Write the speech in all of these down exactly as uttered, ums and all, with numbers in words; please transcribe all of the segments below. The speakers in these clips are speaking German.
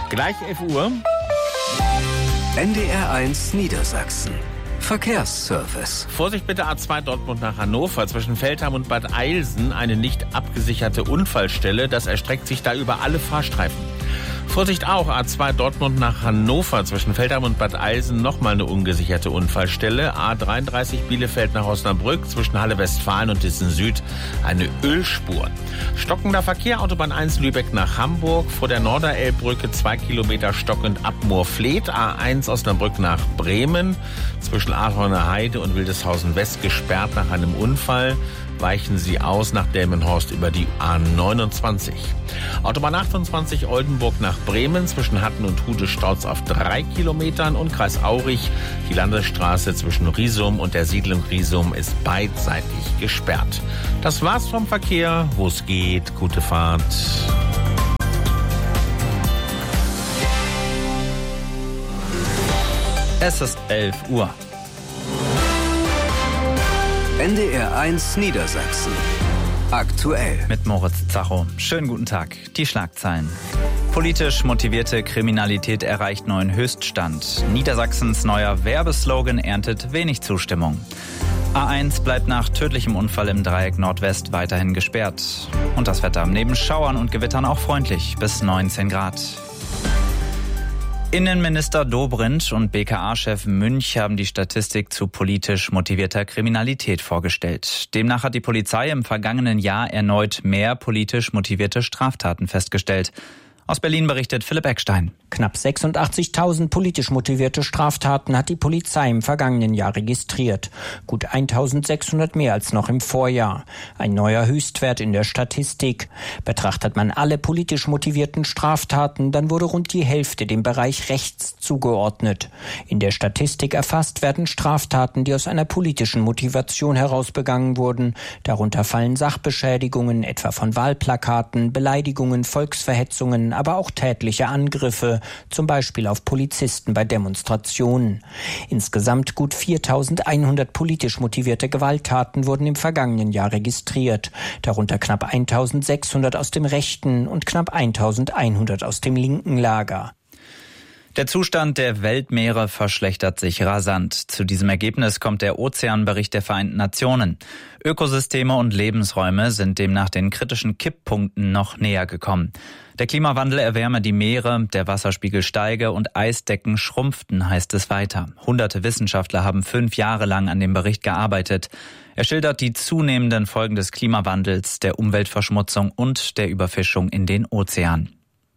Gleich elf Uhr. N D R eins Niedersachsen. Verkehrsservice. Vorsicht bitte, A zwei Dortmund nach Hannover. Zwischen Veltheim und Bad Eilsen eine nicht abgesicherte Unfallstelle. Das erstreckt sich da über alle Fahrstreifen. Vorsicht auch, A zwei Dortmund nach Hannover. Zwischen Veltheim und Bad Eilsen nochmal eine ungesicherte Unfallstelle. A dreiunddreißig Bielefeld nach Osnabrück. Zwischen Halle Westfalen und Dissen Süd eine Ölspur. Stockender Verkehr, Autobahn eins Lübeck nach Hamburg. Vor der Norderelbbrücke zwei Kilometer stockend ab Moorfleet. A eins Osnabrück nach Bremen. Zwischen Adorner Heide und Wildeshausen West gesperrt nach einem Unfall. Weichen Sie aus nach Delmenhorst über die A neunundzwanzig. Autobahn achtundzwanzig Oldenburg nach Bremen. Zwischen Hatten und Hude staut's auf drei Kilometern. Und Kreis Aurich, die Landesstraße zwischen Riesum und der Siedlung Riesum ist beidseitig gesperrt. Das war's vom Verkehr. Wo es geht, gute Fahrt. Es ist elf Uhr. N D R eins Niedersachsen. Aktuell. Mit Moritz Zacho. Schönen guten Tag. Die Schlagzeilen. Politisch motivierte Kriminalität erreicht neuen Höchststand. Niedersachsens neuer Werbeslogan erntet wenig Zustimmung. A eins bleibt nach tödlichem Unfall im Dreieck Nordwest weiterhin gesperrt. Und das Wetter neben Schauern und Gewittern auch freundlich, bis neunzehn Grad. Innenminister Dobrindt und B K A-Chef Münch haben die Statistik zu politisch motivierter Kriminalität vorgestellt. Demnach hat die Polizei im vergangenen Jahr erneut mehr politisch motivierte Straftaten festgestellt. Aus Berlin berichtet Philipp Eckstein. Knapp sechsundachtzigtausend politisch motivierte Straftaten hat die Polizei im vergangenen Jahr registriert. Gut eintausendsechshundert mehr als noch im Vorjahr. Ein neuer Höchstwert in der Statistik. Betrachtet man alle politisch motivierten Straftaten, dann wurde rund die Hälfte dem Bereich rechts zugeordnet. In der Statistik erfasst werden Straftaten, die aus einer politischen Motivation heraus begangen wurden. Darunter fallen Sachbeschädigungen, etwa von Wahlplakaten, Beleidigungen, Volksverhetzungen, aber auch tätliche Angriffe, zum Beispiel auf Polizisten bei Demonstrationen. Insgesamt gut viertausendeinhundert politisch motivierte Gewalttaten wurden im vergangenen Jahr registriert, darunter knapp eintausendsechshundert aus dem rechten und knapp eintausendeinhundert aus dem linken Lager. Der Zustand der Weltmeere verschlechtert sich rasant. Zu diesem Ergebnis kommt der Ozeanbericht der Vereinten Nationen. Ökosysteme und Lebensräume sind demnach den kritischen Kipppunkten noch näher gekommen. Der Klimawandel erwärme die Meere, der Wasserspiegel steige und Eisdecken schrumpften, heißt es weiter. Hunderte Wissenschaftler haben fünf Jahre lang an dem Bericht gearbeitet. Er schildert die zunehmenden Folgen des Klimawandels, der Umweltverschmutzung und der Überfischung in den Ozeanen.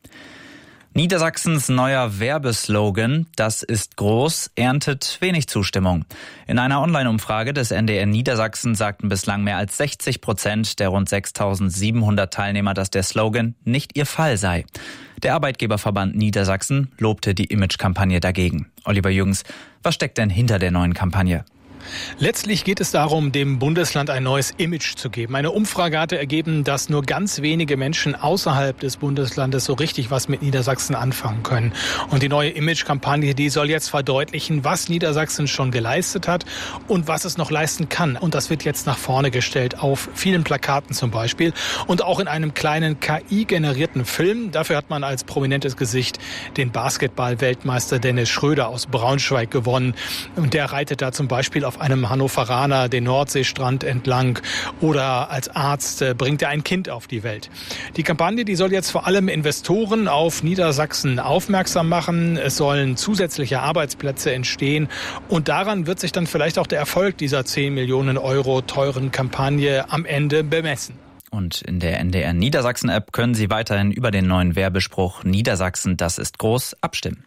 Niedersachsens neuer Werbeslogan, das ist groß, erntet wenig Zustimmung. In einer Online-Umfrage des N D R Niedersachsen sagten bislang mehr als sechzig Prozent der rund sechstausendsiebenhundert Teilnehmer, dass der Slogan nicht ihr Fall sei. Der Arbeitgeberverband Niedersachsen lobte die Imagekampagne dagegen. Oliver Jürgens, was steckt denn hinter der neuen Kampagne? Letztlich geht es darum, dem Bundesland ein neues Image zu geben. Eine Umfrage hatte ergeben, dass nur ganz wenige Menschen außerhalb des Bundeslandes so richtig was mit Niedersachsen anfangen können. Und die neue Image-Kampagne, die soll jetzt verdeutlichen, was Niedersachsen schon geleistet hat und was es noch leisten kann. Und das wird jetzt nach vorne gestellt, auf vielen Plakaten zum Beispiel und auch in einem kleinen K I-generierten Film. Dafür hat man als prominentes Gesicht den Basketball-Weltmeister Dennis Schröder aus Braunschweig gewonnen. Und der reitet da zum Beispiel auf einem Hannoveraner den Nordseestrand entlang oder als Arzt bringt er ein Kind auf die Welt. Die Kampagne, die soll jetzt vor allem Investoren auf Niedersachsen aufmerksam machen. Es sollen zusätzliche Arbeitsplätze entstehen und daran wird sich dann vielleicht auch der Erfolg dieser zehn Millionen Euro teuren Kampagne am Ende bemessen. Und in der N D R Niedersachsen-App können Sie weiterhin über den neuen Werbespruch Niedersachsen, das ist groß, abstimmen.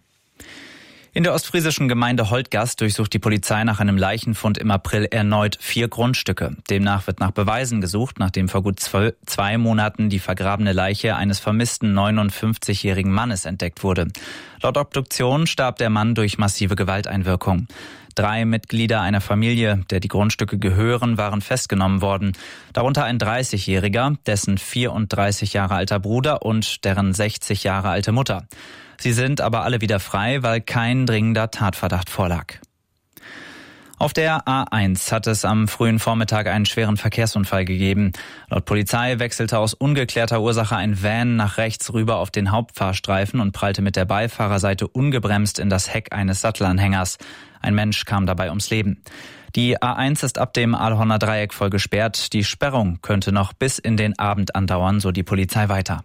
In der ostfriesischen Gemeinde Holtgast durchsucht die Polizei nach einem Leichenfund im April erneut vier Grundstücke. Demnach wird nach Beweisen gesucht, nachdem vor gut zwei Monaten die vergrabene Leiche eines vermissten neunundfünfzigjährigen Mannes entdeckt wurde. Laut Obduktion starb der Mann durch massive Gewalteinwirkung. Drei Mitglieder einer Familie, der die Grundstücke gehören, waren festgenommen worden. Darunter ein dreißigjähriger, dessen vierunddreißig Jahre alter Bruder und deren sechzig Jahre alte Mutter. Sie sind aber alle wieder frei, weil kein dringender Tatverdacht vorlag. Auf der A eins hat es am frühen Vormittag einen schweren Verkehrsunfall gegeben. Laut Polizei wechselte aus ungeklärter Ursache ein Van nach rechts rüber auf den Hauptfahrstreifen und prallte mit der Beifahrerseite ungebremst in das Heck eines Sattelanhängers. Ein Mensch kam dabei ums Leben. Die A eins ist ab dem Aalhorner Dreieck voll gesperrt. Die Sperrung könnte noch bis in den Abend andauern, so die Polizei weiter.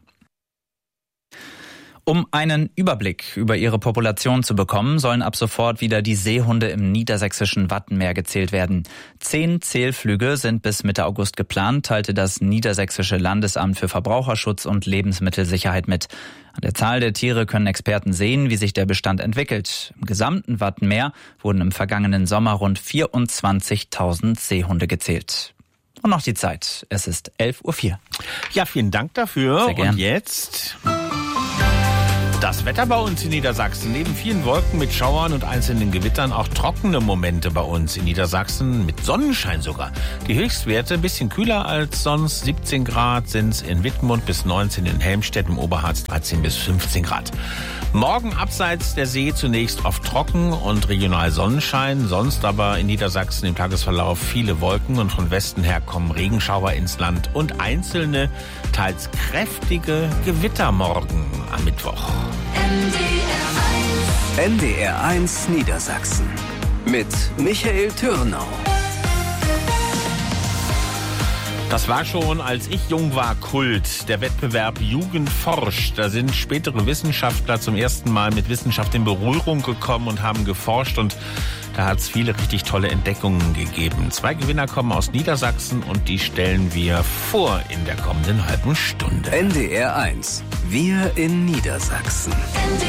Um einen Überblick über ihre Population zu bekommen, sollen ab sofort wieder die Seehunde im niedersächsischen Wattenmeer gezählt werden. Zehn Zählflüge sind bis Mitte August geplant, teilte das Niedersächsische Landesamt für Verbraucherschutz und Lebensmittelsicherheit mit. An der Zahl der Tiere können Experten sehen, wie sich der Bestand entwickelt. Im gesamten Wattenmeer wurden im vergangenen Sommer rund vierundzwanzigtausend Seehunde gezählt. Und noch die Zeit. Es ist elf Uhr vier. Ja, vielen Dank dafür. Sehr gern. Und jetzt das Wetter bei uns in Niedersachsen. Neben vielen Wolken mit Schauern und einzelnen Gewittern auch trockene Momente bei uns in Niedersachsen mit Sonnenschein sogar. Die Höchstwerte ein bisschen kühler als sonst. siebzehn Grad sind es in Wittmund bis neunzehn in Helmstedt, im Oberharz dreizehn bis fünfzehn Grad. Morgen abseits der See zunächst oft trocken und regional Sonnenschein. Sonst aber in Niedersachsen im Tagesverlauf viele Wolken und von Westen her kommen Regenschauer ins Land und einzelne, teils kräftige Gewitter morgen am Mittwoch. N D R eins Niedersachsen mit Michael Türnau. Das war schon, als ich jung war, Kult. Der Wettbewerb Jugend forscht. Da sind spätere Wissenschaftler zum ersten Mal mit Wissenschaft in Berührung gekommen und haben geforscht. Und da hat es viele richtig tolle Entdeckungen gegeben. Zwei Gewinner kommen aus Niedersachsen und die stellen wir vor in der kommenden halben Stunde. N D R eins. Wir in Niedersachsen.